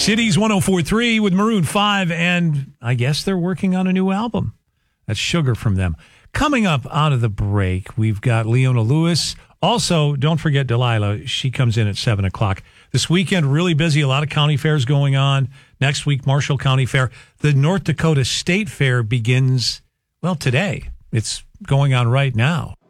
Cities 104.3 with Maroon 5, and I guess they're working on a new album. That's Sugar from them. Coming up out of the break, we've got Leona Lewis. Also, don't forget Delilah. She comes in at 7 o'clock. This weekend, really busy. A lot of county fairs going on. Next week, Marshall County Fair. The North Dakota State Fair begins, well, today. It's going on right now.